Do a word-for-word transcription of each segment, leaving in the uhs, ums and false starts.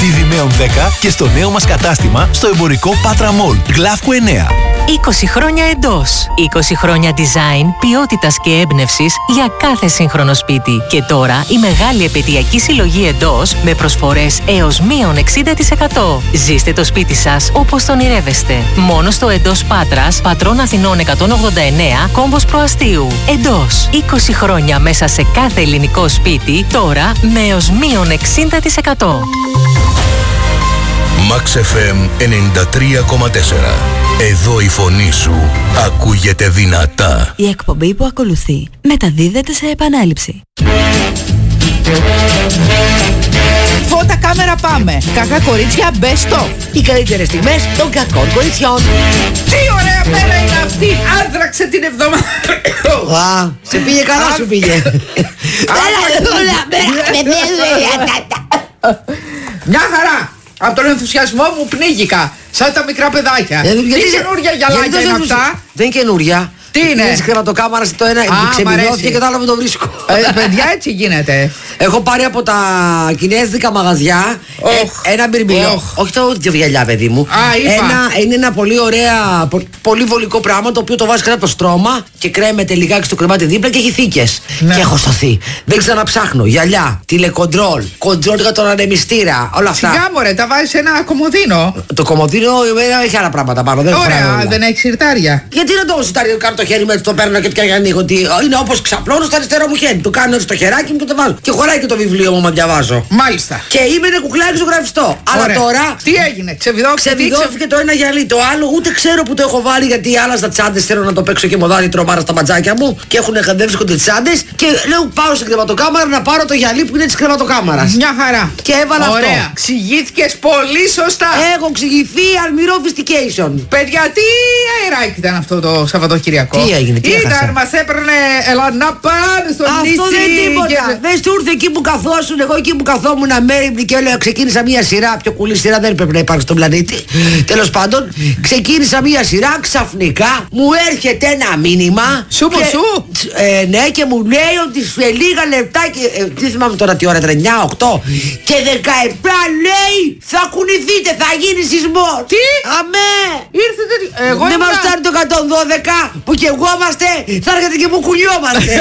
Στη Δημαίων δέκα και στο νέο μας κατάστημα στο εμπορικό Πάτρα Μολ, Γλαύκου εννέα. είκοσι χρόνια εντός. είκοσι χρόνια design, ποιότητας και έμπνευσης για κάθε σύγχρονο σπίτι. Και τώρα η μεγάλη επαιτειακή συλλογή εντός με προσφορές έως μείον εξήντα τοις εκατό. Ζήστε το σπίτι σας όπως τον ονειρεύεστε. Μόνο στο εντός Πάτρας, Πατρών Αθηνών εκατόν ογδόντα εννέα, κόμβος Προαστίου. Εντός. είκοσι χρόνια μέσα σε κάθε ελληνικό σπίτι, τώρα με έως μείον εξήντα τοις εκατό. Max εφ εμ ενενήντα τρία κόμμα τέσσερα. Εδώ η φωνή σου ακούγεται δυνατά. Η εκπομπή που ακολουθεί μεταδίδεται σε επανάληψη. Φώτα, κάμερα, πάμε. Κακά κορίτσια, best of. Οι καλύτερες στιγμές των κακών κοριτσιών. Τι ωραία μέρα είναι αυτή. Άντραξε την εβδομάδα. Α, σε πήγε καλά, σου πήγε. Μια χαρά. Από τον ενθουσιασμό μου πνίγηκα. Σαν τα μικρά παιδάκια. Τι καινούρια γυαλάκια είναι αυτά. Δεν είναι καινούρια. Τι είναι? Είναι κρεβατοκάμαρα στο ένα, ξεμιλώθηκε και το άλλο που το βρίσκω. Ε, παιδιά, έτσι γίνεται. Έχω πάρει από τα κινέζικα μαγαζιά ε, ένα μπιρμπιλό. Oh. Όχι το γυαλιά, παιδί μου. Α, ένα, είναι ένα πολύ ωραία, πο, πολύ βολικό πράγμα το οποίο το βάζει κάτω από το στρώμα και κρέμεται λιγάκι στο κρεμάτι δίπλα και έχει θήκες. Ναι. Και έχω σταθεί. Δεν ξαναψάχνω. Γυαλιά, τηλεκοντρόλ, κοντρόλ για τον ανεμιστήρα, όλα αυτά. Σιγά μωρέ, τα βάζει σε ένα κομμωδίνο. Το κομμωδίνο έχει άλλα πράγματα πάνω. Δεν ωραία, δεν έχει σιρτάρια. Γιατί να το σιρτάρια, κάνω το χέρι μου έτσι, το παίρνω και πια ανοίγω. Ότι είναι όπως ξαπλώνω στο αριστερό μου χέρι. Το κάνω στο χεράκι μου και το βάζω. Και χωράει και το βιβλίο μου, μα διαβάζω. Μάλιστα. Και είμαι ένα κουκλάκι στο γραφιστό. Ωραία. Αλλά τώρα. Τι έγινε, ξεβιδώθηκε. Ξεβιδώθηκε το ένα γυαλί. Το άλλο ούτε ξέρω που το έχω βάλει γιατί άλλα στα τσάντες θέλω να το παίξω και μοδάρι τρομάρα στα ματζάκια μου. Και έχουν βρίσκονται τσάντες. Και λέω πάω στην κρεβατοκάμαρα να πάρω το γυαλί που είναι τη κρεβατοκάμαρα. Μια χαρά. Και έβαλα αυτό. Ωραία. Ξηγήθηκες πολύ σωστά. Έχω ξηγηθεί αλμυρόφιστικέισον. Παιδιά, τι αεράκι ήταν αυτό το Σαββατοκυριακό. Τι έγινε, τι ήταν, μας έπαιρνε, έλα να πάμε στο νησί. Αυτό δεν τίποτα. Και... δεν σου ήρθε εκεί που καθόσουν, εγώ εκεί που καθόμουν αμέριμνη και έλεγα ξεκίνησα μια σειρά, πιο κουλή σειρά δεν πρέπει να υπάρχει στον πλανήτη. Τέλος πάντων, ξεκίνησα μια σειρά, ξαφνικά μου έρχεται ένα μήνυμα. Σου και, σου. Ε, ναι, και μου λέει ότι σε λίγα λεπτά και, ε, τι θυμάμαι τώρα τι ώρα ήταν, εννιά, οκτώ και δεκαεπτά λέει θα κουνηθείτε, θα γίνει σεισμός. Τι? Αμέ! Ήρθε τέτοιο. Εγώ δεν μας φτάνει το εκατόν δώδεκα που κι εγώ είμαστε, θα έρχεται και μου κουνιόμαστε.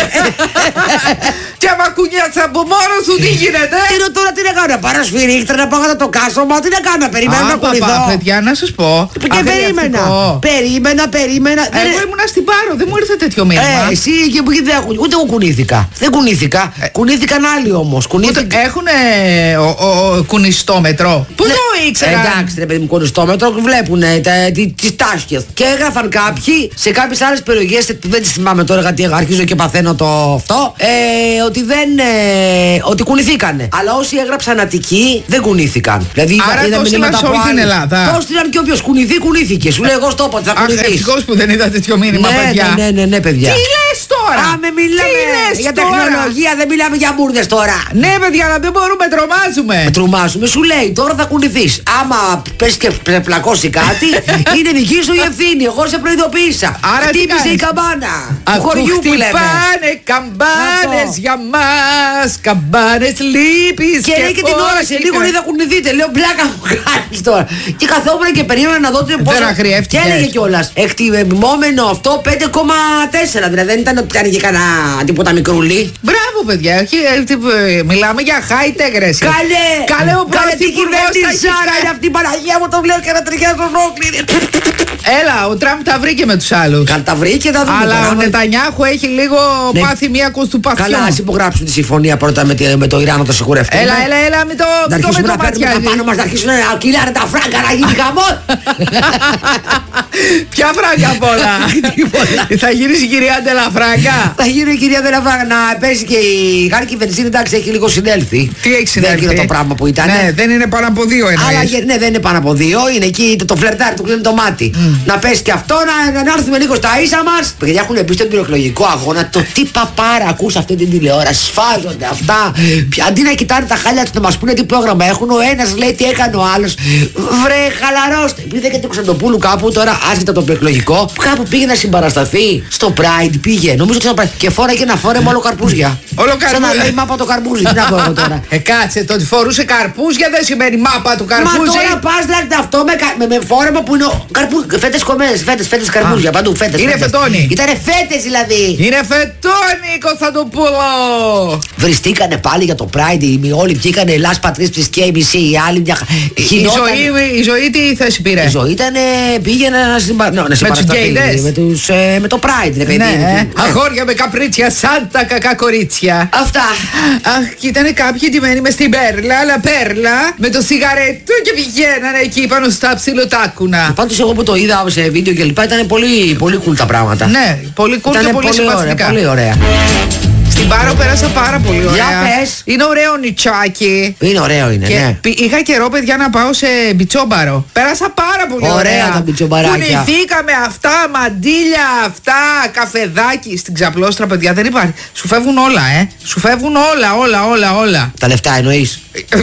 Και άμα κουνιάσαι από μόνο σου τι γίνεται? Τι είναι τώρα, τι να κάνω, να πάρω σφυρίχτρα, να πάω το κάσωμα, τι να κάνω, να περιμένω να κουνηθώ. Παιδιά, να σας πω. Και περίμενα, περίμενα, περίμενα. Εγώ ήμουνα στην Πάρο, δεν μου ήρθε τέτοιο μήνυμα. Ε, εσύ και που δεν έχουν, ούτε εγώ κουνήθηκα. Δεν κουνήθηκα, κουνήθηκαν άλλοι όμως. Έχουν κουνιστόμετρο. Πού το ήξερα? Εντάξει, ρε παιδί μου, κουνιστόμετρο βλέπουν τις τάσκες. Και έγραφαν κάποιοι σε κάποιες άλλες περιοχές που δεν τις θυμάμαι τώρα γιατί αρχίζω και παθαίνω το αυτό, ε, ότι δεν, ε, ότι κουνηθήκανε. Αλλά όσοι έγραψαν Αττική δεν κουνήθηκαν. Δηλαδή άρα είδα το στείλαν σε όλη την Ελλάδα. Το στείλαν και όποιος κουνηθεί, κουνήθηκε. Σου λέει εγώ στο είπα, θα κουνηθείς. Αχ, ευτυχώς που δεν είδα τέτοιο μήνυμα, ναι, παιδιά. Ναι, ναι, ναι, παιδιά. Τι λες τώρα? Α, με μιλάμε για τώρα? τεχνολογία, δεν μιλάμε για μπουρδες τώρα. Ναι, παιδιά, αλλά δεν μπορούμε, τρομάζουμε. Τρομάζουμε, σου λέει τώρα θα κουνηθείς. Άμα πες και πλακώσει κάτι, είναι δική σου η ευθύνη. Εγώ σε προειδοποίησα. Άρα χτύπησε η καμπάνα. Του χωριού που λέμε. Χτυπάνε καμπάνες για μας, καμπάνες λύπης. Και λέει και την ώρα σε λίγο λέει θα κουνηθείτε. Λέω πλάκα μου κάνεις τώρα. Και καθόμουν και περίμενα να δω την πόσο. Και έλεγε κιόλας εκτιμόμενο αυτό πέντε κόμμα τέσσερα. Δηλαδή δεν ήταν ότι ήταν και κανένα τίποτα μικρούλι. Μπράβο, παιδιά. Μιλάμε για high tech ρε. Καλέ. Καλέ ο πρωθυπουργός τη Σάρα είναι αυτή η Παναγία μου, το βλέπω και να τριχιάζω ολόκληρη. Έλα, ο Τραμπ τα βρήκε με τους άλλους. Καλά, τα βρήκε, τα δούμε. Αλλά τώρα, ο Νετανιάχου έχει λίγο ναι. πάθει μία κοστουπαθιό. Καλά, ας υπογράψουν τη συμφωνία πρώτα με, με το Ιράν να το σιγουρευτούν. Έλα, έλα, έλα, με το να αρχίσουμε να παίρνουμε τα πάνω μας, να αρχίσουν να κυλάνε τα φράγκα, να γίνει χαμός. Ποια φράγκα απ' όλα? Θα γίνεις η κυρία Ντελαφράγκα. Θα γίνει η κυρία Ντελαφράγκα, να πέσει και η Χάρκη Βενζίνη, εντάξει, έχει λίγο συνέλθει. Τι έχει συνέλθει? Δεν είναι το πράγμα που ήταν. Ναι, δεν είναι πάνω από δύο εννοείς. Ναι, δεν είναι πάνω από δύο, είναι εκεί το φλερτάρι, του κλείνει το μάτι. Να πέσει και αυτό, να, να έρθουμε λίγο στα ίσα μας. Παιδιά έχουν μπει στον προεκλογικό αγώνα. Το τι παπάρα ακούς αυτή την τηλεόραση. Σφάζονται αυτά. Αντί να κοιτάνε τα χάλια τους να μας πούνε τι πρόγραμμα έχουν, ο ένας λέει τι έκανε ο άλλος. Βρε, χαλαρώστε. Επειδή δεν και το Κωνσταντοπούλου κάπου τώρα, άσχετα το προεκλογικό, κάπου πήγε να συμπαρασταθεί στο Pride. Πήγε, νομίζω ότι στο Pride. Και φόραγε ένα φόρεμα όλο καρπούζια. Όλο Σαν να καρπούζι. λέει μάπα το καρπούζι. Τι να πω εγώ τώρα. Ε, κάτσε, το ότι φορούσε καρπούζια δεν σημαίνει μάπα του Μα καρπούζι. τώρα πας δηλαδή αυτό με, κα- με, με φόρεμα που είναι καρπούζι. Φέτες κομμένες, φέτες, φέτες καρπούζια παντού. Φέτες. Είναι φέτες. φετόνι. Ήτανε φέτες δηλαδή. Είναι φετόνι, Κωνσταντοπούλο. Βριστήκανε πάλι για το Pride. οι- Όλοι βγήκανε Ελλάς Πατρίς και έι μπι σι. Οι άλλοι μια. Η χινότανε. ζωή, η ζωή τι θέση πήρε. Η ζωή ήταν πήγαινε να συμπα... no, να συμπαρασταθεί γκέιδες. με, τους, ε, με το Pride, ρε παιδί. Ναι, μου. ε. Ναι. Αγόρια με καπρίτσια, σαν τα κακά κορίτσια. Αυτά. Αχ, και ήταν κάποιοι ντυμένοι μες στην πέρλα, αλλά πέρλα, με το σιγαρέτο και πηγαίνανε εκεί πάνω στα ψιλοτάκουνα. Πάντως εγώ που το είδα σε βίντεο και λοιπά ήταν πολύ, πολύ cool τα πράγματα. Ναι, πολύ cool Ήτανε και πολύ πολύ ωραία, συμπαθητικά. πολύ ωραία. Στην Πάρο πέρασα πάρα πολύ ωραία. Για πες. Είναι ωραίο νητσάκι. Είναι ωραίο είναι, Και ναι. πη- είχα καιρό, παιδιά, να πάω σε μπιτσόμπαρο. Πέρασα πάρα πολύ ωραία. Ωραία τα μπιτσομπαράκια. Κουνηθήκαμε αυτά, μαντίλια αυτά, καφεδάκι στην Ξαπλώστρα, παιδιά. Δεν υπάρχει. Σου φεύγουν όλα, ε. Σου φεύγουν όλα, όλα, όλα, όλα. Τα λεφτά εννοείς.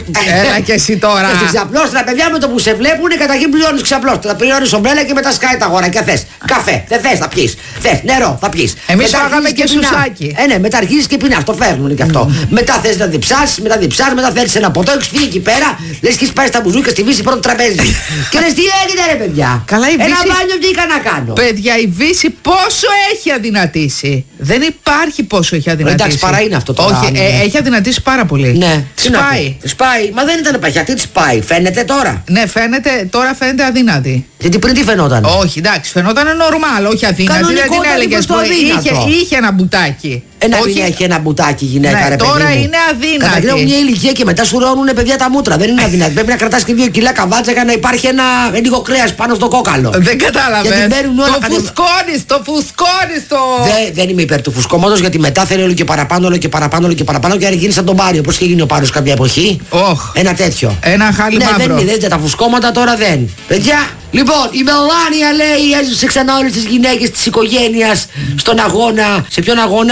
Έλα και εσύ τώρα. Στην Ξαπλώστρα, παιδιά, με το που σε βλέπουν, καταρχήν πληρώνεις Ξαπλώστρα. Πληρώνεις ομπρέλα και μετά σκάει τα αγορά και θες. Καφέ, δεν θες, θα πιεις. Θες νερό, θα πιεις. Εμείς Μετά φάγαμε αρχίζεις και πεινάς. σουσάκι. Ε, ναι, μετά αρχίζεις και πεινάς, το φέρνουν και αυτό. Μετά θες να διψάσεις, μετά διψάσεις, μετά θέλεις ένα ποτό, έχεις φύγει εκεί πέρα, λες και έχεις πάει στα μπουζούκια στη Βύση πρώτο τραπέζι. Και λες τι έγινε ρε παιδιά. Καλά, η Ένα Βύση- μπάνιο βγήκα να κάνω. Παιδιά, η Βύση πόσο έχει αδυνατήσει. Δεν υπάρχει πόσο έχει αδυνατήσει. Εντάξει, παρά είναι αυτό τώρα, Όχι, αν ε, είναι. έχει αδυνατήσει πάρα πολύ. Ναι, τι να πω. Σπάει. Σπάει, μα δεν ήταν παχιά, τι της πάει, φαίνεται τώρα. Ναι, φαίνεται, τώρα φαίνεται αδύνατη. Γιατί πριν τι φαινόταν. Όχι, εντάξει, φαινόταν normal, όχι αδύνατη. Δεν Κανονικό την ήταν έλεγε. προς το αδύνατο. Είχε, είχε ένα μπουτάκι. Ένα όχι, μην έχει ένα μπουτάκι γυναίκα, Ναι, ρε παιδί τώρα μου. είναι αδύνατη. Καταρχήν μια ηλικία και μετά σου ρώνουν παιδιά τα μούτρα. Δεν είναι αδύνατη. Πρέπει να κρατάς και δύο κιλά καβάτσα για να υπάρχει ένα λίγο κρέας πάνω στο κόκαλο. Δεν κατάλαβε. Γιατί μπαίνουν όλα Το κατε- φουσκώνεις, το φουσκώνεις το. Δεν, δεν είμαι υπέρ του φουσκώματος γιατί μετά θέλει όλο και παραπάνω, όλο και παραπάνω, όλο και παραπάνω και αν γίνει σαν τον Πάριο. Πώς είχε γίνει ο Πάριος κάποια εποχή. Οχ. Ένα τέτοιο. Ένα χάλι Ναι, μαύρο. δεν είναι, δεν, τα φουσκώματα τώρα δεν. Παιδιά, λοιπόν, η Μελάνια λέει έζησε ξανά όλες τις γυναίκες της οικογένειας στον αγώνα. Σε ποιον αγώνα,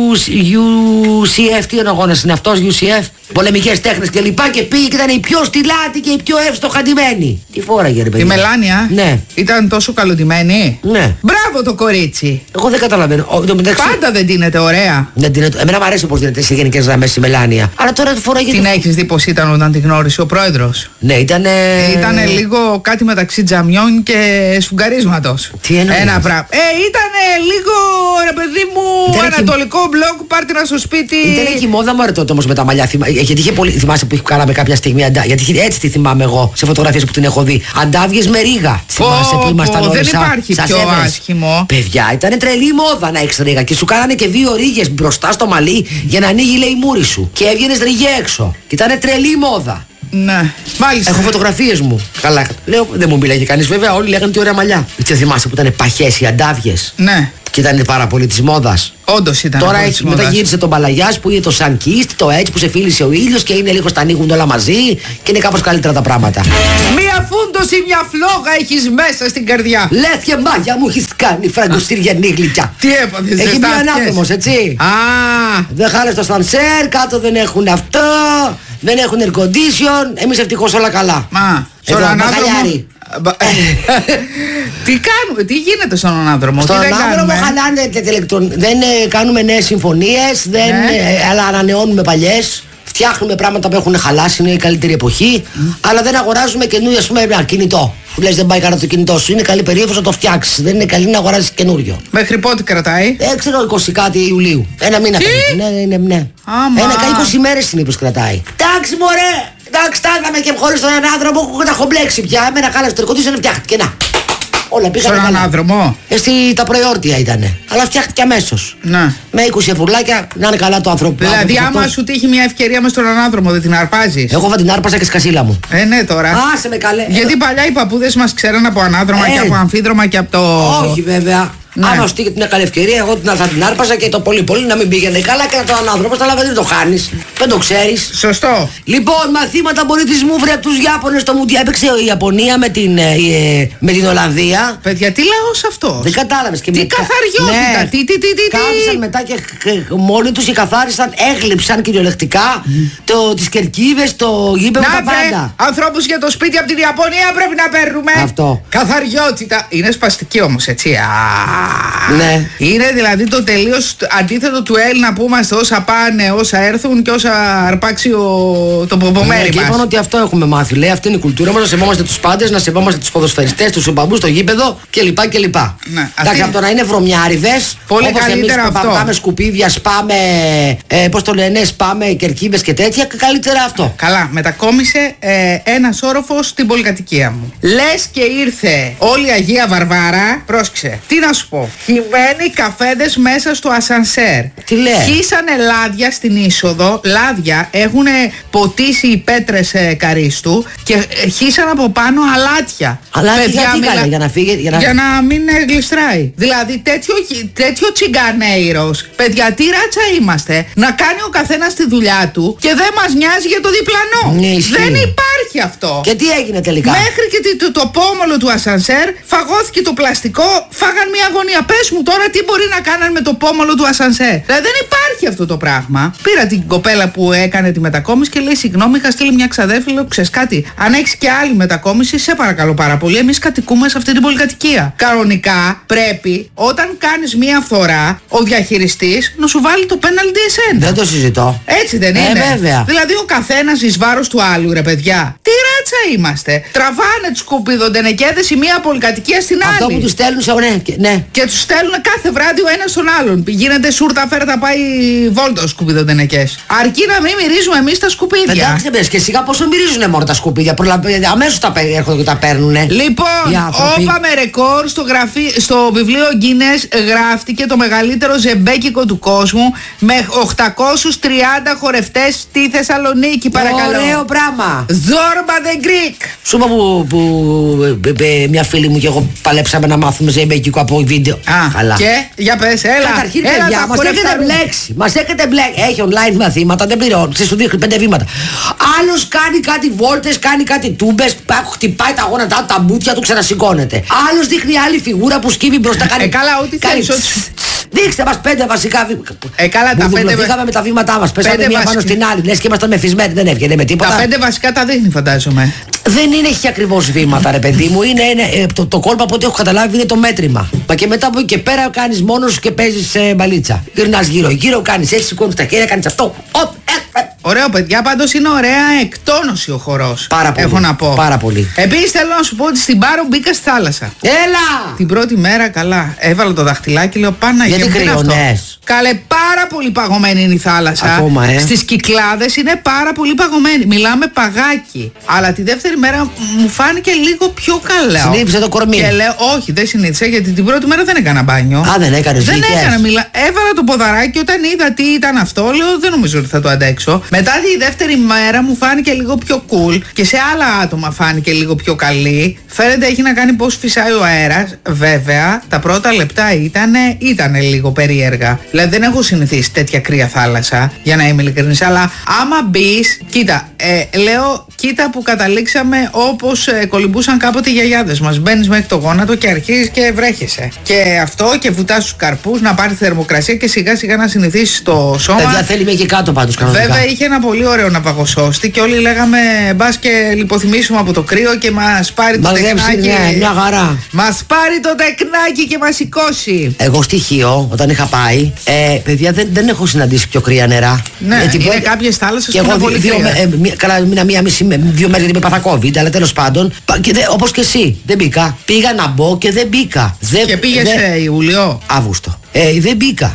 γιου σι εφ, τι αγώνας είναι αυτός, γιου σι εφ, πολεμικές τέχνες και λοιπά και πήγε και ήταν η πιο στυλάτη και η πιο εύστοχα ντυμένη. Τι φόραγε ρε παιδί. Η Μελάνια Ναι. ήταν τόσο καλοντημένη. Ναι. Μπράβο το κορίτσι. Εγώ δεν καταλαβαίνω. Ο, το μεταξύ, Πάντα δεν δίνεται ωραία. δεν την, εμένα μου αρέσει πως δίνεται σε γενικές γραμμές η Μελάνια. Αλλά τώρα τη φοράγε. Την έχεις δει πως ήταν όταν την γνώρισε ο πρόεδρος. Ναι, ήτανε. Ήτανε λίγο κάτι μεταξύ τζαμιών και σφουγγαρίσματος. Τι εννοείς? Ένα πράγμα. Ε, ήτανε λίγο ρε παιδί μου Ήτανε και- ανατολικό μπλοκ, πάρτε να στο σπίτι. Ήταν και η μόδα μου ρε τότε όμως με τα μαλλιά. Θυμα... Γιατί είχε πολύ. Θυμάσαι που κάναμε κάποια στιγμή. Αντά... Γιατί είχε- έτσι τη θυμάμαι εγώ σε φωτογραφίες που την έχω δει. Αντάβιες με ρίγα. Θυμάσαι που πω, ήμασταν όλοι δεν σαν- υπάρχει σαν πιο σέβρες. άσχημο. Παιδιά, ήταν τρελή μόδα να έχεις ρίγα. Και σου κάνανε και δύο ρίγες μπροστά στο μαλλί για να ανοίγει λέει η μούρη σου. Και έβγαινες ρίγε έξω. Και ήταν τρελή μόδα. Ναι, μάλιστα. Έχω φωτογραφίες μου. Καλά. Λέω, δεν μου μιλάει κανείς βέβαια. Όλοι λέγανε τι ωραία μαλλιά. Τι θυμάσαι που ήταν παχές οι αντάβιες. Ναι, Και ήταν πάρα πολύ της μόδας. όντως ήταν. Τώρα πολύ έχει, της μετά μόδας. γύρισε τον Παλαγιάς που είναι το Sunkissed, το έτσι που σε φίλησε ο ήλιος και είναι λίγο στα ανοίγουν όλα μαζί και είναι κάπως καλύτερα τα πράγματα. Μία φούντωση, μια φλόγα έχεις μέσα στην καρδιά. Λες και μάγια μου έχεις κάνει φραγκοστήριανή γλυκιά. Τι έπαθες, Έχει ζεστάθηκες? μπει ανάπτωμος, έτσι. Α, Δεν χάλες το σανσέρ, κάτω δεν έχουν αυτό, δεν έχουν air condition, εμείς ευτυχώς όλα καλά. μα, Εδώ, στον ανάδρομο. μπακαλιάρι. Μπα- Τι κάνουμε, τι γίνεται στον ανάδρομο, Στον τι δεν ανάδρομο κάνουμε. χαλάνε τέτοια ηλεκτρον... Δεν ε, κάνουμε νέες συμφωνίες, δεν, Ναι. ε, αλλά ανανεώνουμε παλιές. Φτιάχνουμε πράγματα που έχουν χαλάσει, είναι η καλύτερη εποχή. Αλλά δεν αγοράζουμε καινούριο, ας πούμε, ένα κινητό. Που λες δεν πάει καλά το κινητό σου. Είναι καλή περίοδος να το φτιάξεις. Δεν είναι καλή να αγοράσεις καινούριο. Μέχρι πότε κρατάει. Δεν ξέρω, είκοσι κάτι Ιουλίου. Ένα μήνα Τι? περίπου. Ναι, ναι, ναι. Άμα. Ένα είκοσι μέρες συνήθως κρατάει. Εντάξει, μωρέ! Εντάξει, τα είδαμε και χωρίς τον ανάδρομο που τα έχω μπλέξει πια. Εμένα χάλασε το ερκοντήσιο, δεν φτιάχτηκε. Να. Όλα πήγανε Στον καλά. ανάδρομο. Εσύ τα προϊόρτια ήτανε. Αλλά φτιάχτηκε αμέσως. Ναι. Με είκοσι ευρουλάκια να είναι καλά το άνθρωπο. Δηλαδή, άνθρωπος άμα αυτός. σου τύχει μια ευκαιρία μες στον ανάδρομο, δεν την αρπάζεις. Εγώ θα την άρπασα και σκασίλα μου. Ε, ναι, τώρα. Άσε με καλέ. Γιατί παλιά οι παππούδες μας ξέραν από ανάδρομα Ε. και από αμφίδρομα και από το. Όχι βέβαια. Ναι. Άμα σου τύχει μια καλή ευκαιρία, εγώ την- θα την άρπαζα και το πολύ πολύ να μην πήγαινε καλά και να τον ανάδρομο. Αλλά δεν το χάνεις. Δεν το ξέρεις. Σωστό. Λοιπόν, μαθήματα πολιτισμού βρε από τους Ιάπωνες στο Μουντιάλ. Έπαιξε η Ιαπωνία με την, ε, ε, με την Ολλανδία. Παιδιά, τι λαός αυτός. Δεν κατάλαβες και Τι μετά- καθαριότητα, Ναι. τι, τι, τι, τι, τι. Κάθισαν μετά και χ- χ- μόνοι τους και καθάρισαν, έγλειψαν κυριολεκτικά το, τις κερκίδες, το γήπεδο, τα Να βρε, πάντα. ανθρώπους για το σπίτι από την Ιαπωνία πρέπει να παίρνουμε. Αυτό. Καθαριότητα. Είναι σπαστική όμως, έτσι. Α, Ναι. Είναι δηλαδή το τελείως αντίθετο του Έλληνα που είμαστε όσα πάνε, όσα έρθουν και όσα αρπάξει ο, το ποπομέρι ναι, μας. Και είπαν ότι αυτό έχουμε μάθει. Λέει αυτή είναι η κουλτούρα μας, να σεβόμαστε τους πάντες, να σεβόμαστε τους ποδοσφαιριστές, τους οπαδούς στο γήπεδο κλπ. κλπ. Ναι, εντάξει, από το να είναι βρωμιάριδες, πολύ όπως καλύτερα εμείς αυτό. Πάμε σκουπίδια, σπάμε, ε, πώς το λένε, σπάμε κερκίδες και τέτοια, καλύτερα αυτό. Καλά, μετακόμισε ε, ένας όροφος στην πολυκατοικία μου. Λες και ήρθε όλη η Αγία Βαρβάρα, πρόσεξε, τι να σου πω. Χυμένοι καφέδες μέσα στο ασανσέρ. Τι λέει? Χύσανε λάδια στην είσοδο, λάδια, έχουν ποτίσει οι πέτρες ε, καρίστου και ε, χύσανε από πάνω αλάτια. Αλάτια Παιδιά, γιατί μιλά- κάνε, για να φύγει, για να... για να μην ε, γλιστράει. Δηλαδή τέτοιο, τέτοιο τσιγκανέιρος. Παιδιά, τι ράτσα είμαστε. Να κάνει ο καθένας τη δουλειά του και δεν μας νοιάζει για το διπλανό. Ναι, ισχύει. Δεν υπάρχει αυτό. Και τι έγινε τελικά? Μέχρι και το, το πόμολο του ασανσέρ φαγώθηκε το πλαστικό, φάγαν μια αγωνία. Πες μου τώρα τι μπορεί να κάνουν με το πόμολο του ασανσέρ. Δηλαδή δεν υπάρχει αυτό το πράγμα. Πήρα την κοπέλα που έκανε τη μετακόμιση και λέει: συγγνώμη, είχα στείλει μια ξαδέρφη. Λέω: ξέρεις κάτι, αν έχεις και άλλη μετακόμιση, σε παρακαλώ πάρα πολύ. Εμείς κατοικούμε σε αυτή την πολυκατοικία. Κανονικά πρέπει όταν κάνεις μια φορά ο διαχειριστής να σου βάλει το πέναλτι εσένα. Δεν το συζητώ. Έτσι δεν Ε, είναι? βέβαια. Δηλαδή ο καθένας εις βάρος του άλλου, ρε παιδιά. Τι ράτσα είμαστε. Τραβάνε τους σκουπιδοντενεκέδες η μία πολυκατοικία στην άλλη. Αυτό που τους στέλνουν σε ναι, και- ναι. Και τους στέλνουν κάθε βράδυ ο ένας στον άλλον. Γίνεται σούρτα φέρτα πάει βόλτα ο σκουπιδοντενεκές. Αρκεί να μην μυρίζουμε εμείς τα σκουπίδια. Εντάξει, δεν πες και σιγά πόσο μυρίζουνε μόνο τα σκουπίδια. Προλα... Αμέσως τα παίρνουν, έρχονται και τα παίρνουνε. Λοιπόν, Οι άνθρωποι. όπαμε ρεκόρ στο, γραφή, στο βιβλίο Guinness γράφτηκε το μεγαλύτερο ζεμπέκικο του κόσμου με οκτακόσιους τριάντα χορευτές στη Θεσσαλονίκη, παρακαλώ. Ωραίο πράγμα. Zorba the Greek. Σου είπα που, που ε, ε, μια φίλη μου και εγώ παλέψαμε να μάθουμε ζεμπέκικο από βίντεο. Α, Καλά. και για πες, έλα. Καταρχήν, έλα, παιδιά, τα μας χορεύτα έχετε ρου. μπλέξει. Μας έχετε μπλέξει. Έχει online μαθήματα, δεν πληρώνει. Σου δείχνει πέντε βήματα. Άλλος κάνει κάτι βόλτες, κάνει κάτι τούμπες, πα- χτυπάει τα γόνατά του, τα μπούτια του, ξανασηκώνεται. Άλλος δείχνει άλλη φιγούρα που σκύβει μπροστά. Κάνει, Ε, καλά, ό,τι κάνει θέλεις, ό,τι τς, σου- τς. Δείξτε μας πέντε βασικά βήματα. Ε, καλά, τα πέντε Μπουρδουκλωθήκαμε με τα βήματά μας. Πέσαμε πέντε μία πάνω βασικά. στην άλλη. Λες και ήμασταν μεθυσμένοι. Δεν έβγαινε με τίποτα. Τα πέντε βασικά τα δείχνει, φαντάζομαι. Δεν είναι έχει ακριβώς βήματα, ρε παιδί μου. Είναι, είναι ε, το, το κόλπο από ό,τι έχω καταλάβει είναι το μέτρημα. Μα και μετά από εκεί και πέρα κάνεις μόνος σου και παίζεις ε, μπαλίτσα. Γυρνάς γύρω-γύρω, κάνεις έτσι, σηκώνεις τα χέρια, κάνεις αυτό. Οπ, ε, ε. Ωραίο, παιδιά, πάντως είναι ωραία εκτόνωση ο χορός. Πάρα πολύ, Έχω να πω. πάρα πολύ. Επίσης θέλω να σου πω ότι στην Πάρο μπήκα στη θάλασσα. Έλα! Την πρώτη μέρα, καλά, έβαλα το δαχτυλάκι, λέω Παναγία Γιατί μου, τι είναι αυτό. κρυώνες? Καλέ, πάρα πολύ παγωμένη είναι η θάλασσα. Ακόμα, ε. Στις Κυκλάδες είναι πάρα πολύ παγωμένη. Μιλάμε παγάκι. Αλλά τη δεύτερη μέρα μου φάνηκε λίγο πιο καλά. Συνήθισε το κορμί. Και λέω, όχι, δεν συνήθισα γιατί την πρώτη μέρα δεν έκανα μπάνιο. Α, δεν έκανες, Δεν βγήκες. έκανα. Μιλά... Έβαλα το ποδαράκι και όταν είδα τι ήταν αυτό, λέω δεν νομίζω ότι θα το αντέξω. Μετά τη δεύτερη μέρα μου φάνηκε λίγο πιο cool και σε άλλα άτομα φάνηκε λίγο πιο καλή. Φαίνεται έχει να κάνει πώς φυσάει ο αέρας. Βέβαια, τα πρώτα λεπτά ήτανε, ήτανε λίγο περίεργα. Δηλαδή δεν έχω συνηθίσει τέτοια κρύα θάλασσα, για να είμαι ειλικρινής. Αλλά άμα μπεις, κοίτα, ε, λέω, κοίτα που καταλήξαμε όπως ε, κολυμπούσαν κάποτε οι γιαγιάδες μας. Μπαίνεις μέχρι το γόνατο και αρχίζεις και βρέχεσαι. Και αυτό και βουτάς τους καρπούς να πάρει θερμοκρασία και σιγά σιγά να συνηθίσεις το σώμα. Παιδιά θέλει με εκεί κάτω πάντως κανονικά. Βέβαια είχε ένα πολύ ωραίο ναυαγοσώστη και όλοι λέγαμε μπας και λιποθυμίσουμε από το κρύο και μας πάρει το Μαζέψει, τεκνάκι. ναι, μια χαρά. Μας πάρει το τεκνάκι και μας σηκώσει. Εγώ στοιχείο, όταν είχα πάει, ε, παιδιά δεν, δεν έχω συναντήσει πιο κρύα νερά. Ναι, Ε, την είναι πρώτη- κάποιες θάλασσες και που εγώ είναι πολύ δύο, κρύα. ε, μία, καλά, μήνα μία μισή, με- δύο μέρες γιατί με πάθα COVID, αλλά τέλος πάντων. πα- Και δε, όπως και εσύ, δεν μπήκα. Πήγα να μπω και δεν μπήκα. Δεν, Και πήγες δεν- σε Ιούλιο. Αύγουστο. Ε, δεν μπήκα.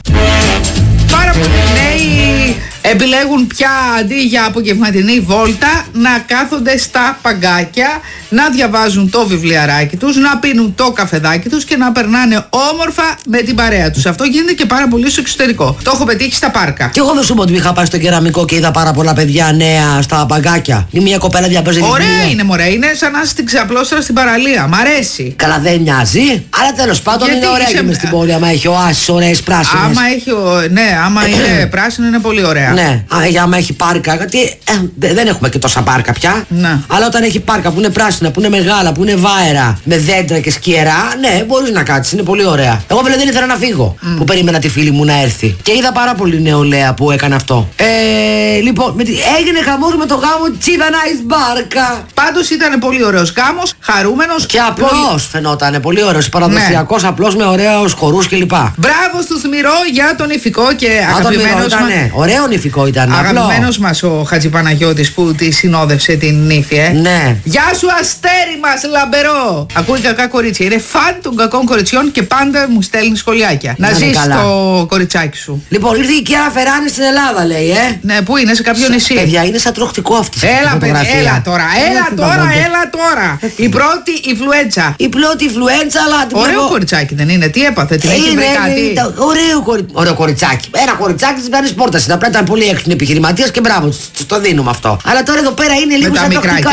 Πάρα πολλοί νέοι επιλέγουν πια αντί για απογευματινή βόλτα να κάθονται στα παγκάκια, να διαβάζουν το βιβλιαράκι τους, να πίνουν το καφεδάκι τους και να περνάνε όμορφα με την παρέα τους. Αυτό γίνεται και πάρα πολύ στο εξωτερικό. Το έχω πετύχει στα πάρκα. Και εγώ δεν σου πω ότι είχα πάει στο κεραμικό και είδα πάρα πολλά παιδιά νέα στα παγκάκια. Είναι μια κοπέλα διαβάζει Ωραία βιβλία. είναι, μωρέ. Είναι σαν να είσαι στην ξαπλώστρα στην παραλία. Μ' αρέσει. Καλά δεν μοιάζει, αλλά τέλος πάντων Γιατί είναι ωραία είσαι- και μες στην πόλη άμα έχει οάσεις ωραίες πράσινες. Άμα έχει, ο- ναι, άμα είναι πράσινο είναι πολύ ωραία. ωραία. Ναι, α, για άμα έχει πάρκα, γιατί ε, δεν έχουμε και τόσα πάρκα πια. Ναι. Αλλά όταν έχει πάρκα που είναι πράσινα, που είναι μεγάλα, που είναι βάερα, με δέντρα και σκιερά, ναι, μπορεί να κάτσει, είναι πολύ ωραία. Εγώ βέβαια δεν ήθελα να φύγω mm. που περίμενα τη φίλη μου να έρθει. Και είδα πάρα πολύ νεολαία που έκανε αυτό. Ε, λοιπόν, με τη, έγινε χαμός με το γάμο Τσίδα Nice Μπάρκα. Πάντως ήταν πολύ ωραίος γάμος, χαρούμενος. Και απλός πολύ... φαινότανε, πολύ ωραίος. Παραδοσιακός, ναι. Απλός με ωραίους χορούς κλπ. Μπράβο στους Μυρό για τον ηφικό και αγαπημένος μας. Ωραίο ηφικό ήταν. Αγαπημένος μας ο Χατζηπαναγιώτης που τη συνόδευσε την νύφη, ε. Ναι. Γεια σου αστέρι μας λαμπερό. Ακούει κακά κορίτσια. Είναι φαν των κακών κοριτσιών και πάντα μου στέλνει σχολιάκια. Να, να ζεις το κοριτσάκι σου. Λοιπόν, ήρθε η Κιάρα Φεράνη στην Ελλάδα, λέει, ε. Ναι, πού είναι, σε κάποιο νησί. Παιδιά, είναι σαν τροχτικό αυτή. Έλα, παιδιά, έλα τώρα, έλα τώρα, έλα τώρα. Η πρώτη influenza. Η πρώτη influenza, αλλά. Ωραίο κοριτσάκι δεν είναι, τι έπαθε, την έχει βρει κάτι. Ωραίο κοριτσάκι. Ένα κοριτσάκι τη παίρνει πόρτα. Να πρέπει να ήταν πολύ έξυπνη επιχειρηματία και μπράβο, του το δίνουμε αυτό. Αλλά τώρα εδώ πέρα είναι λίγο σαν τροχτικά.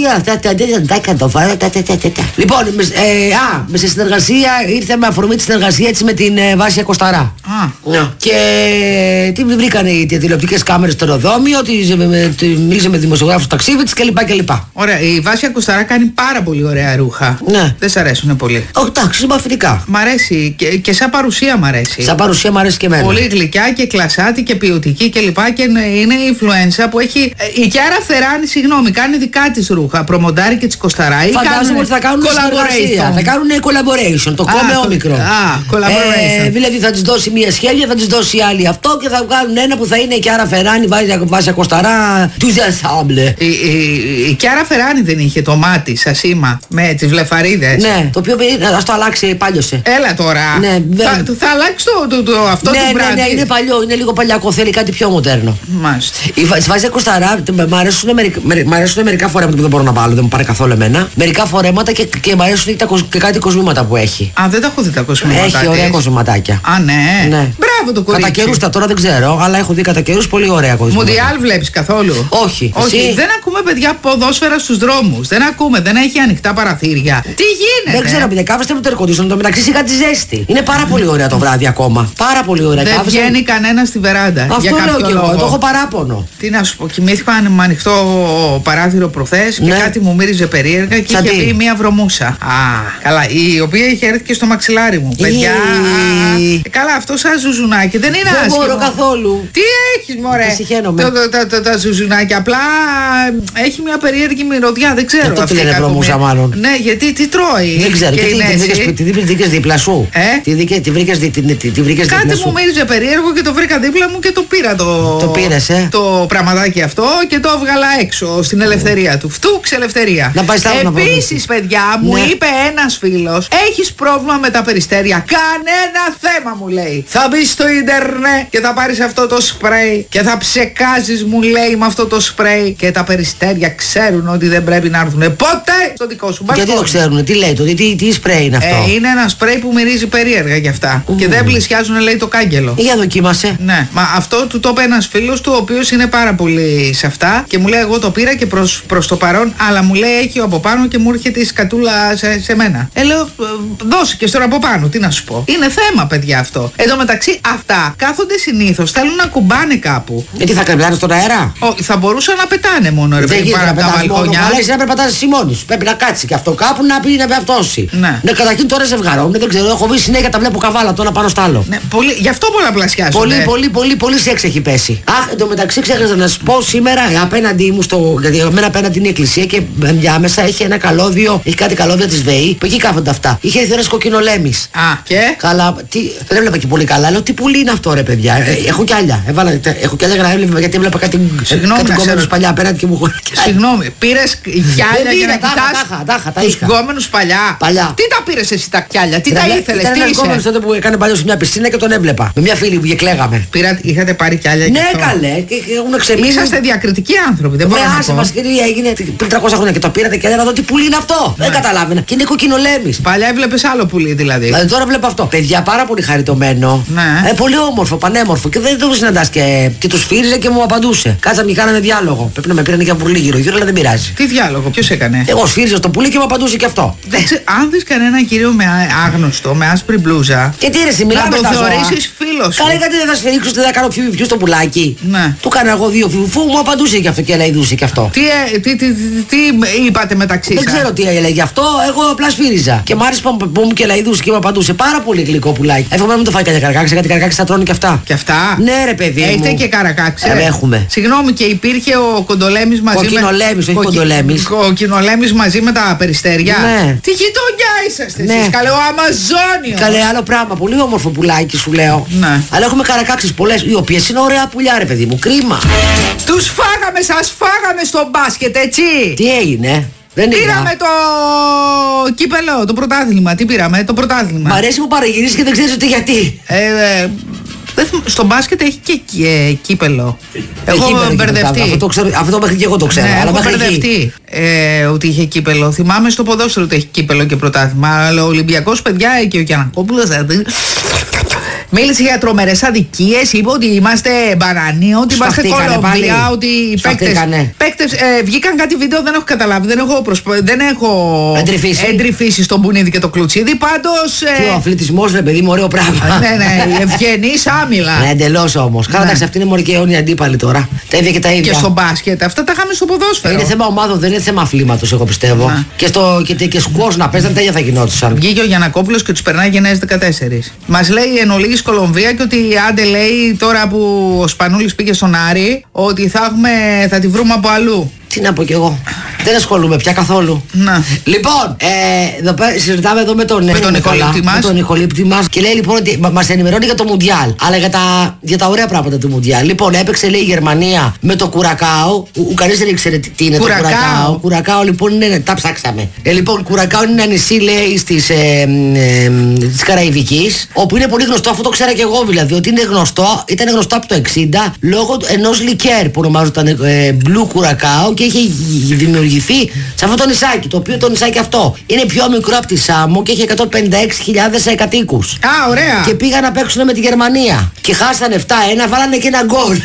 Λοιπόν, α, με σε συνεργασία ήρθε με αφορμή τη συνεργασία έτσι με την Βάσια Κοσταρά. Και τι βρήκανε οι τηλεοπτικές κάμερες στο αεροδρόμιο, μίλησε με δημοσιογράφους του ταξίδι της κλπ. Ωραία, η Βάσια Κοσταρά κάνει πάρα πολύ ωραία ρούχα. Ναι. Δεν σ' αρέσουν πολύ. Όχι, εντάξει, συμπαθητικά. Μ' αρέσει και, και σαν παρουσία μ' αρέσει. Σαν παρουσία μ' αρέσει και εμένα. Πολύ γλυκιά και κλασάτη και ποιοτική κλπ. Και, και είναι η influenza που έχει. Η Κιάρα Φεράνη, συγγνώμη, κάνει δικά της ρούχα. Προμοντάρει και της Κοσταρά. Φαντάζομαι ότι θα κάνουν collaboration. Θα κάνουν collaboration. Το κόμμε όμικρο. Α, collaboration. Ε, δηλαδή θα της δώσει μία σχέδια, θα της δώσει άλλη αυτό και θα βγάλουν ένα που θα είναι η Κιάρα Φεράνη, Βάσια Κοσταρά, του ensemble. Η, η, η Κιάρα Φεράνη δεν είχε το μάτι σα σήμα με τις βλεφαρίδες. Ναι, το οποίο ας το αλλάξει, πάλιωσε. Έλα τώρα. Ναι, θα, θα, θα αλλάξει το, το, το, αυτό ναι, το μπράντι. Ναι, ναι, είναι παλιό, είναι λίγο παλιακό, θέλει κάτι πιο μοντέρνο. Μάλιστα. Η Βάσια Κοσταρά, μ' αρέσουν, μερικά, μ' αρέσουν μερικά φορέματα που δεν μπορώ να βάλω, δεν μου πάρει καθόλου εμένα. Μερικά φορέματα και, και μ' αρέσουν και, και κάτι κοσμήματα που έχει. Α, δεν τα έχω δει τα κοσμήματα. Έχει ωραία κοσμηματάκια. Α, ναι. ναι. Μπράβο το κορίτσι. Κατά καιρούς τα τώρα δεν ξέρω, αλλά έχω δει κατά καιρούς πολύ ωραία κοσμήματα. Μουντιάλ βλέπεις καθόλου? Όχι. Όχι. Εσύ? Δεν ακούμε παιδιά ποδόσφαιρα στους δρόμους. Δεν ακούμε, δεν έχει ανοιχτά παραθύρια. Τι γίνεται? Δεν ξέρω, επειδή κάθεστε με το ερκοντήσιο, το μεταξύ σιγά τη ζέστη. Είναι πάρα πολύ ωραία το βράδυ ακόμα. Πάρα πολύ ωραία. Δεν κάθεστε... βγαίνει κανένα στη βεράντα. Αυτό για λέω κάποιο και λόγο. εγώ. Το έχω παράπονο. Τι να σου πω, κοιμήθηκα με ανοιχτό παράθυρο προχθές και ναι. κάτι μου μύριζε περίεργα και Σαν είχε τι? πει μία βρωμούσα. Α, καλά, η οποία είχε έρθει και στο μαξιλάρι μου. Παιδιά. Α, καλά, αυτό σαν ζουζουνάκι δεν είναι άσχημο. Δεν μπορώ καθόλου. Τι έχεις μωρέ? Συχαίνομαι. Τα ζουζουνάκια απλά έχει μια περίεργη μυρωδιά, δεν ξέρω. Αυτό τι λένε βρωμούσα μάλλον. Ναι, γιατί τι τρώει? Δεν ξέρω. Τι βρήκες δίπλα σου? Τι βρήκες δίπλα? Κάτι μου μύριζε περίεργο και το βρήκα δίπλα μου και το πήρα το. Το πήρες, ε. Το πραγματάκι αυτό και το έβγαλα έξω στην ελευθερία του. Φτούξ ελευθερία. Επίσης, παιδιά, μου είπε ένας φίλος, έχεις πρόβλημα με τα περιστέρια? Κανένα θέμα, μου λέει. Θα μπεις στο ίντερνετ και θα πάρεις αυτό το σπρέι και θα ψεκάζεις, μου λέει, με αυτό το σπρέι και τα περιστέρια ξέρουν ότι δεν πρέπει να έρθουν ποτέ στο δικό σου μπαλκόνι. Γιατί το ξέρουν, τι λέει το, τι, τι σπρέι είναι αυτό? Ε, είναι ένα σπρέι που μυρίζει περίεργα γι' αυτά. Mm. Και δεν πλησιάζουν, λέει, το κάγκελο. Για δοκίμασε. Ναι, μα αυτό του το είπε ένας φίλος του, ο οποίος είναι πάρα πολύ σε αυτά και μου λέει, εγώ το πήρα και προς, προς το παρόν, αλλά μου λέει έχει από πάνω και μου έρχεται η σκατούλα σε, σε μένα. Ε, λέω, δώσε και τώρα από πάνω, τι να σου πω. Είναι θέμα, παιδιά, αυτό. Εν τω μεταξύ, αυτά κάθονται συνήθως, θέλουν να κουμπάνε κάπου. Γιατί θα κρεβλάνε στον αέρα? Όχι, θα μπορούσαν να πετάνε μόνο, ρε παιδί, πάνω από τα μπαλκόνια. Αλλά εσύ να περπατάς εσύ μόνη σου. Πρέπει να κάτσει και αυτό κάπου να πει να πεφτώσει. Ναι. Ναι, καταρχήν τώρα ζευγαρώνουν, δεν ξέρω, έχω βρει συνέχεια τα βλέπω καβάλα το ένα πάνω στο άλλο. Ναι, πολύ, γι' αυτό πολλαπλασιάζονται. Πολύ, πολύ, πολύ, πολύ σεξ έχει πέσει. Αχ, εν τω μεταξύ ξέχασα να σου πω σήμερα απέναντι μου στο. Γιατί εμένα απέναντι είναι η εκκλησία και διάμεσα έχει ένα καλώδιο, έχει κάτι καλώδια τη ΒΕΗ που εκεί κάθονται αυτά. Είχε έρθει ένα κοκκινολέμης. Α, και. Καλά, τι, δεν έβλεπα και πολύ καλά. Λέω τι πουλί είναι αυτό, ρε παιδιά. Ε, έχω κι άλλα. Έβαλα, έχω κι άλλα για να έβλεπα γιατί έβλεπα κάτι. Κάτι γκόμενους παλιά απέναντι και μου χωράει. Συγγνώμη, πήρες κιάλια για να κοιτάς τους γκόμενους παλιά. Παλιά. Τι τα πήρες εσύ τα κιάλια, τι τα ήθελες, τι είσαι? Ήταν ένας τότε που έκανε παλιό σε μια πισίνα και τον έβλεπα. Με μια φίλη που γεκλαίγαμε. Πήρα, είχατε πάρει κιάλια? Ναι, καλέ, και έχουν ξεμείνει. Είσαστε διακριτικοί άνθρωποι, δεν μπορώ να πω. Άσε μας, κυρία, έγινε πριν τριακόσια χρόνια και το πήρατε και να δω τι πουλί είναι αυτό. Δεν καταλάβαινα. Και είναι κοκκινολέμης. Παλιά έβλεπες άλλο πουλί δηλαδή. Δηλαδή τώρα βλέπω αυτό. Παιδιά πάρα πολύ χαριτωμένο. Ναι. Ε, πολύ όμορφο, πανέμορφο. Και δεν το συναντάς και, και του σφύριζε και μου απαντούσε. Κάτσαμε και κάναμε διάλογο. Πρέπει να με πήραν για πουλί γύρω-γύρω, αλλά δεν πειράζει. Τι διάλογο, ποιος έκανε? Εγώ σφύριζα στο πουλί και μου απαντούσε και αυτό. Ξε... Αν δεις κανέναν κύριο με άγνωστο, με άσπρη μπλούζα. Και τι ρε, μιλάμε να το θεωρήσεις φίλος σου. Καλά, γιατί δεν θα σφυρίξω, δεν θα κάνω φιου φιου στο πουλάκι. πουλάκι. Ναι. Του κάνα εγώ δύο φουφού, μου απαντούσε και αυτό και ελαϊδούσε και αυτό. Τι, ε, τι, τι, τι, τι είπατε μεταξύ σας? Δεν ξέρω τι έλεγε αυτό, εγώ απλά σφύριζα. Και μ' άρεσε που μου και ελαϊδούσε και μου απαντούσε. Πάρα πολύ γλυκό πουλάκι. Εύχομαι μην το φάει κανένα καρακάξι, γιατί καρακάξι θα τρώνε και αυτά. Και αυτά. Ναι, ρε παιδί. Έχετε μου. και καρακάξι. Ε, έχουμε. Συγγνώμη, και υπήρχε ο Κοντολέμης μαζί με. Κοκκινολέμης, όχι Κοντολέμης. Ο Κοκκινολέμης μαζί με τα περιστέρια. Ναι. Τι γειτονιά είσαστε Ναι. εσείς, καλέ, ο Αμαζόνιο. Καλέ, άλλο πράγμα. Πολύ όμορφο πουλάκι σου λέω. Ναι. Αλλά έχουμε καρακάξεις πολλές, οι οποίες είναι ωραία πουλιά, ρε παιδί μου. Κρίμα. Τους φάγαμε, σας φάγαμε στο μπάσκετ, έτσι. Τι έγινε? Δεν Πήραμε είδα. το κύπελο, το πρωτάθλημα. Τι πήραμε, το πρωτάθλημα. Μ' αρέσει που παραγυρίζεις και δεν ξέρεις ότι γιατί. Ε, ε, δεν θυμ- στο μπάσκετ έχει και ε, κύπελο. Έχω Εκεί πέρα, μπερδευτεί. Αυτό, το ξέρω, αυτό μέχρι και εγώ το ξέρω. Ναι, αλλά έχω μέχρι εκεί. μπερδευτεί ε, ότι είχε κύπελο. Θυμάμαι στο ποδόσφαιρο ότι έχει κύπελο και πρωτάθλημα. Αλλά ο Ολυμπιακός, παιδιά, και ο Γιαννακόπουλος μίλησε για τρομερές αδικίες. Είπε ότι είμαστε μπανανοί, ότι είμαστε Σφαχτήκανε Κολομβία, πάλι. ότι οι Σφαχτήκανε. παίκτες ε, βγήκαν κάτι βίντεο, δεν έχω καταλάβει. Δεν έχω, προσπ... δεν έχω Εντρυφήσει. εντρυφήσει στον Μπουνίδη και το Κλουτσίδη. Πάντως. Και ο Ε, αθλητισμός, ρε παιδί μου, ωραίο πράγμα. ναι, ναι, ευγενής άμυλα. Ναι, εντελώς όμως. Καλά, Ναι. εντάξει, αυτή είναι μωρή και αιώνιοι αντίπαλοι τώρα. Τα ίδια και τα ίδια. Και στο μπάσκετ. Αυτά τα είχαμε στο ποδόσφαιρο. Είναι θέμα ομάδων, δεν είναι θέμα αθλήματος, εγώ πιστεύω. Να. Και, στο, και, και σκουός να παίζαν, τέλεια θα γινόντουσαν. Βγήκε ο Γιαννακόπουλος και τους περνάει γενναίες δεκατέσσερα. Μας λέει εν ολίγης Κολομβία και ότι άντε λέει τώρα που ο Σπανούλης πήγε στον Άρη ότι θα, έχουμε, θα τη βρούμε από αλλού. Τι να πω κι εγώ. Δεν ασχολούμαι πια καθόλου. Να. Λοιπόν, ε, εδώ πέρα συζητάμε εδώ με τον, Με τον Νικολίπτη μας. Με τον Νικολίπτη μας. Και λέει λοιπόν ότι μα μας ενημερώνει για το Μουντιάλ. Αλλά για τα, για τα ωραία πράγματα του Μουντιάλ. Λοιπόν, έπαιξε λέει η Γερμανία με το Κουρακάο. Ο, ο κανείς δεν ήξερε τι τι είναι Κουρακάο. το Κουρακάο. Κουρακάο λοιπόν είναι. Τα ψάξαμε. Ε, λοιπόν, Κουρακάο είναι ένα νησί λέει στις, ε, ε, της Καραϊβικής. Όπου είναι πολύ γνωστό, αυτό το ξέρα και εγώ δηλαδή. Ότι είναι γνωστό, ήταν γνωστό από το εξήντα λόγω ενός λικέρ που ονομάζονταν ε, Blue Κουρακάο και είχε δημιουργηθεί σε αυτό το νησάκι. Το οποίο το νησάκι αυτό είναι πιο μικρό από τη Σάμο και έχει εκατόν πενήντα έξι χιλιάδες κατοίκους. Α, ωραία. Και πήγαν να παίξουν με τη Γερμανία. Και χάσανε επτά ένα, βάλανε και ένα γκολ.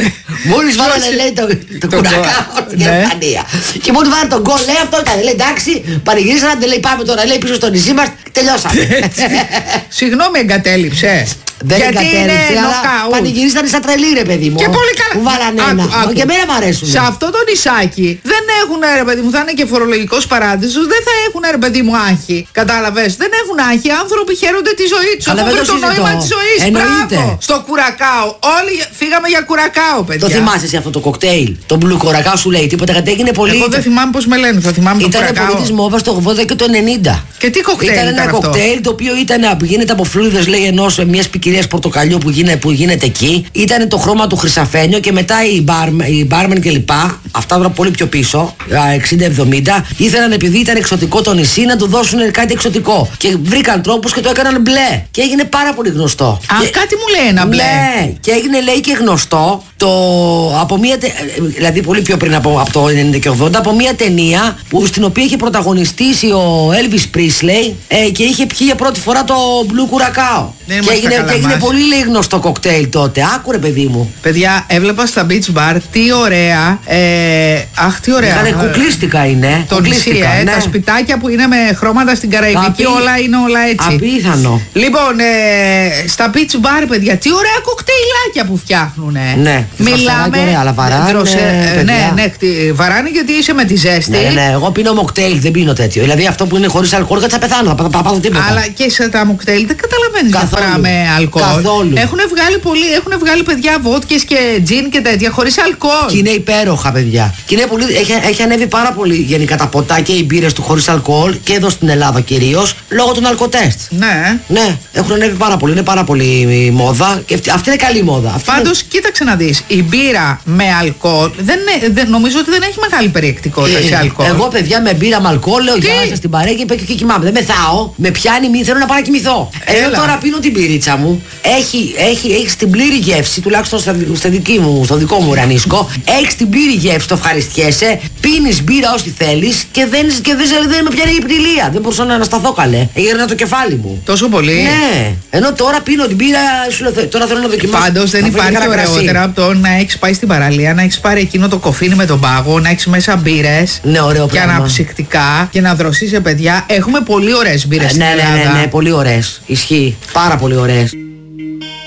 Μόλις βάλανε λέει το, το Το Κουρακάο γκολ. στη Ναι. Γερμανία. Και μόλις βάλανε τον γκολ, λέει αυτό ήταν. Λέει εντάξει, πανηγυρίσανε, λέει πάμε τώρα, λέει πίσω στο νησί μας, τελειώσαμε. Συγγνώμη, εγκατέλειψε. Δεν Γιατί εγκατέλειψε, είναι αλλά νοκάουτ. πανηγυρίσανε σαν τρελή ρε παιδί μου. Και πολύ καλά. Που βάλανε Άκου, ένα. άκου. Και εμένα μου αρέσουν. Σε αυτό το νησάκι δεν έχουν ρε παιδί μου, θα είναι και φορολογικός παράδεισος, δεν θα έχουν ρε παιδί μου άγχη. Κατάλαβες, δεν έχουν άγχη. Οι άνθρωποι χαίρονται τη ζωή τους. Αλλά Αυτό δεν είναι το το συζητώ. νόημα της ζωής. Εννοείται. Μπράβο. Στο Κουρακάο. Όλοι φύγαμε για Κουρακάο, παιδιά. Το θυμάσαι εσύ αυτό το κοκτέιλ. Το μπλου κορακάο σου λέει τίποτα γιατί έγινε πολύ. Εγώ δεν θυμάμαι πώς με λένε, θα θυμάμαι το Ήταν Κουρακάο. πολύ της μόβας το ογδόντα και το ενενήντα. Και τι κοκτέιλ Ήταν ήταν ένα αυτό? κοκτέιλ το οποίο ήταν, που γίνεται από φλούδες λέει ενός μιας ποικιλίας πορτοκαλιού που γίνεται, που γίνεται εκεί. Ήταν το χρώμα του χρυσαφένιο και μετά οι, μπαρ, οι μπάρμεν και λοιπά, αυτά τώρα πολύ πιο πίσω, εξήντα εβδομήντα, ήθελαν επειδή ήταν εξωτικό το νησί να του δώσουν κάτι εξωτικό. Και βρήκαν τρόπους και το έκαναν μπλε. Και έγινε πάρα πολύ γνωστό. Α, Και- κάτι μου λέει ένα μπλε. Ναι, και έγινε λέει και γνωστό το, από μια, τε- δηλαδή πολύ πιο πριν από, από το ενενήντα και ογδόντα, από μια ταινία που, στην οποία είχε πρωταγωνιστήσει ο Elvis Presley ε, και είχε πιει για πρώτη φορά το Blue Curacao. Δεν Και είμαστε έγινε, καλά και έγινε μας. πολύ λέει γνωστό κοκτέιλ τότε. Άκουρε παιδί μου. Παιδιά, έβλεπα στα beach bar, τι ωραία. Ε, αχ, τι ωραία. Ήτανε κουκλίστικα είναι. Το νησί, κουκλίστικα, ε, ναι. τα σπιτάκια που είναι με χρώματα στην Καραϊβική, Απί- όλα είναι όλα έτσι. Απίθανο. Λοιπόν, ε, στα beach bar, παιδιά, τι ωραία κοκτέιλάκια που φτιάχνουν. Ναι, Μιλάμε. φασταράκια ωραία, αλλά βαράνε, δροσε- παιδιά. ναι, ναι, χτι- βαράνε γιατί είσαι με τη ζέστη. Ναι, ναι, ναι, εγώ πίνω μοκτέιλ, δεν πίνω τέτοιο. Δηλαδή αυτό που είναι χωρίς αλκοόλ, θα πεθάνω, θα πα- πάθω τίποτα. Αλλά και σε τα μοκτέιλ δεν καταλαβαίνεις Καθόλου. διαφορά με αλκοόλ. Καθόλου. Έχουν βγάλει πολύ, έχουν βγάλει παιδιά βότκες και τζιν και τέτοια χωρίς αλκοόλ. Και είναι υπέροχα, παιδιά. Και είναι πολύ, έχει, έχει ανέβει πάρα πολύ γενικά τα ποτά και οι μπύρες του χωρίς αλκοόλ και εδώ στην Ελλάδα κυρίως λόγω των αλκοτέστ. Ναι. Ναι, έχουν ανέβει πάρα πολύ. Είναι πάρα πολύ η μόδα. Και αυτή, αυτή είναι καλή μόδα. Αυτή είναι- Πάντως, κοίταξε να δεις, η μπύρα με αλκοόλ δεν, είναι- δεν, νομίζω ότι δεν έχει μεγάλη περιεκτικότητα σε αλκοόλ. Εγώ, παιδιά, με μπύρα με αλκοόλ, λέω γεια σας στην παρέα και πέφτει και κοιμάμαι. Δεν μεθάω. Με πιάνει, μη θέλω να πάω να κοιμηθώ. Έλα. Εγώ τώρα πίνω την πυρίτσα μου. Έχει, έχει, έχει την πλήρη γεύση, τουλάχιστον στα, στα δική μου, στο δικό μου ουρανίσκο. Έχει την πλήρη γεύση, το ευχαριστιέσαι. Πίνει μπύρα όσοι θέλει και δεν, και δεν, δεν με πιάνει η πτυλία. Δεν μπορούσα να ανασταθώ καλέ. Έγερνα το κεφάλι μου. Τόσο πολύ. Ναι. Ενώ τώρα πίνω την μπύρα, σου λέω, τώρα θέλω να δοκιμάσω. Πάντως δεν Να φέρει υπάρχει κανένα κρασί. ωραιότερα από το να έχεις πάει στην παραλία, να έχεις πάρει εκείνο το κοφίνι με τον πάγο, να έχεις μέσα μπύρες Ναι, ωραίο και πράγμα. αναψυκτικά και να δροσίσαι παιδιά. Έχουμε πολύ ωραίες μπύρες Ε, στην ναι, ναι, Ελλάδα. ναι, ναι, πολύ ωραίες. Ισχύει. Πάρα πολύ ωραίες.